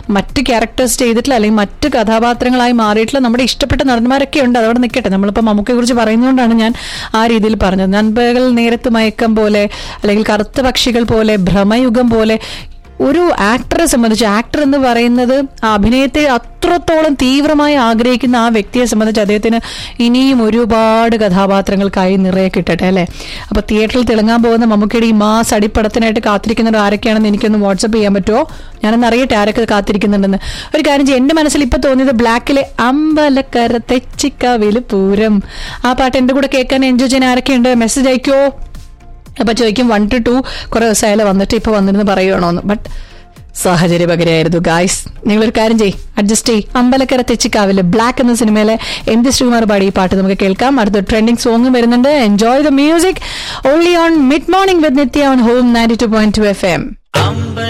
മറ്റ് ക്യാരക്ടേഴ്സ് ചെയ്തിട്ടുള്ള അല്ലെങ്കിൽ മറ്റ് കഥാപാത്രങ്ങളായി മാറിയിട്ടുള്ള നമ്മുടെ ഇഷ്ടപ്പെട്ട നടന്മാരൊക്കെ ഉണ്ട്. അതവിടെ നിൽക്കട്ടെ, നമ്മളിപ്പോൾ മമ്മൂക്കയെ കുറിച്ച് പറയുന്നതുകൊണ്ടാണ് ഞാൻ ആ രീതിയിൽ പറഞ്ഞത്. നൻപകൽ നേരത്ത് മയക്കം പോലെ അല്ലെങ്കിൽ കറുത്ത പക്ഷികൾ പോലെ ഭ്രമയുഗം പോലെ ഒരു ആക്ടറെ സംബന്ധിച്ച്, ആക്ടർ എന്ന് പറയുന്നത് അഭിനയത്തെ അത്രത്തോളം തീവ്രമായി ആഗ്രഹിക്കുന്ന ആ വ്യക്തിയെ സംബന്ധിച്ച് അദ്ദേഹത്തിന് ഇനിയും ഒരുപാട് കഥാപാത്രങ്ങൾക്കായി നിറയെ കിട്ടട്ടെ അല്ലേ. അപ്പൊ തിയേറ്ററിൽ തിളങ്ങാൻ പോകുന്ന മമ്മൂക്കയുടെ ഈ മാസ് അടിപ്പടത്തിനായിട്ട് കാത്തിരിക്കുന്നത് ആരൊക്കെയാണെന്ന് എനിക്കൊന്ന് വാട്സപ്പ് ചെയ്യാൻ പറ്റുമോ? ഞാനൊന്ന് അറിയട്ടെ ആരൊക്കെ കാത്തിരിക്കുന്നുണ്ടെന്ന്. ഒരു കാര്യം ചെയ്യും, എന്റെ മനസ്സിൽ ഇപ്പൊ തോന്നിയത് ബ്ലാക്കിലെ അമ്പലക്കര തെച്ചിക്കാവില് പൂരം, ആ പാട്ട് എന്റെ കൂടെ കേൾക്കാൻ എൻജോയ് ചെയ്യാൻ ആരൊക്കെയുണ്ട്? മെസ്സേജ് അയക്കോ? അപ്പൊ ചോദിക്കും 1 to 2 കുറെ ദിവസമായാലും വന്നിട്ട് ഇപ്പൊ വന്നിരുന്ന് പറയുകയാണോന്ന്. But സാഹചര്യപകരമായിരുന്നു guys. നിങ്ങളൊരു കാര്യം ചെയ്യ്, അഡ്ജസ്റ്റ് ചെയ്യ്. അമ്പലക്കര തെച്ചിക്കാവില് ബ്ലാക്ക് എന്ന സിനിമയിലെ MD ശ്രീകുമാർ പാടി ഈ പാട്ട് നമുക്ക് കേൾക്കാം. അടുത്ത ട്രെൻഡിങ് സോങ്ങും വരുന്നുണ്ട്. Enjoy the music only on mid morning with Nithya on home 92.2 FM.